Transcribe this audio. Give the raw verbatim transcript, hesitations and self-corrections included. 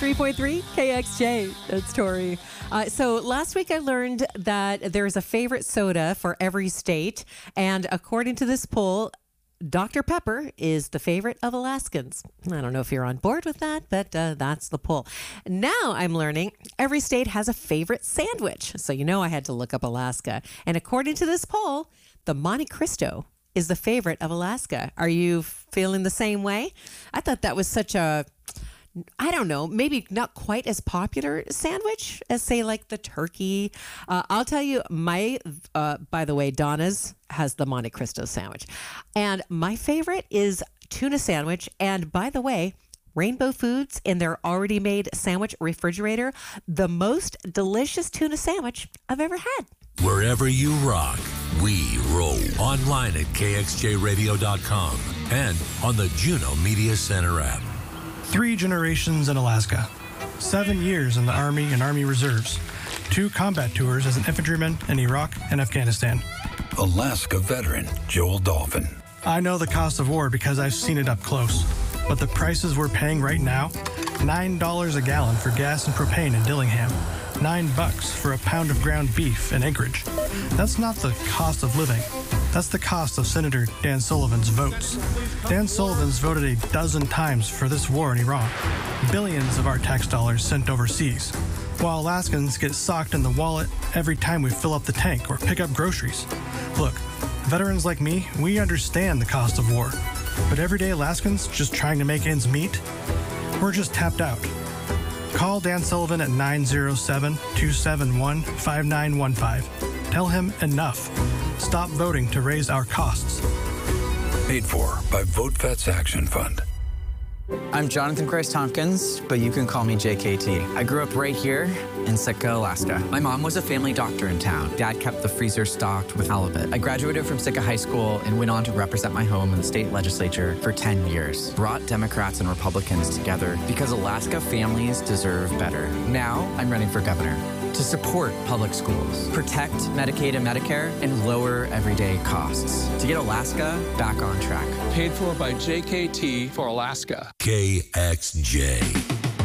three point three K X J. That's Tori. Uh, so last week I learned that there is a favorite soda for every state. And according to this poll, Doctor Pepper is the favorite of Alaskans. I don't know if you're on board with that, but uh, that's the poll. Now I'm learning every state has a favorite sandwich. So you know I had to look up Alaska. And according to this poll, the Monte Cristo is the favorite of Alaska. Are you feeling the same way? I thought that was such a, I don't know, maybe not quite as popular sandwich as, say, like the turkey. Uh, I'll tell you, my, uh, by the way, Donna's has the Monte Cristo sandwich. And my favorite is tuna sandwich. And by the way, Rainbow Foods, in their already made sandwich refrigerator, the most delicious tuna sandwich I've ever had. Wherever you rock, we roll. Online at K X J radio dot com and on the Juno Media Center app. Three generations in Alaska, seven years in the Army and Army Reserves, two combat tours as an infantryman in Iraq and Afghanistan. Alaska veteran Joel Dolphin. I know the cost of war because I've seen it up close. But the prices we're paying right now, nine dollars a gallon for gas and propane in Dillingham, nine bucks for a pound of ground beef in Anchorage. That's not the cost of living. That's the cost of Senator Dan Sullivan's votes. Dan Sullivan's voted a dozen times for this war in Iraq. Billions of our tax dollars sent overseas, while Alaskans get socked in the wallet every time we fill up the tank or pick up groceries. Look, veterans like me, we understand the cost of war. But everyday Alaskans just trying to make ends meet, we're just tapped out. Call Dan Sullivan at nine oh seven, two seven one, five nine one five. Tell him enough. Stop voting to raise our costs. Paid for by VoteVets Action Fund. I'm Jonathan Christ Tompkins, but you can call me J K T. I grew up right here in Sitka, Alaska. My mom was a family doctor in town. Dad kept the freezer stocked with halibut. I graduated from Sitka High School and went on to represent my home in the state legislature for ten years. Brought Democrats and Republicans together because Alaska families deserve better. Now I'm running for governor to support public schools, protect Medicaid and Medicare, and lower everyday costs to get Alaska back on track. Paid for by J K T for Alaska. K X J.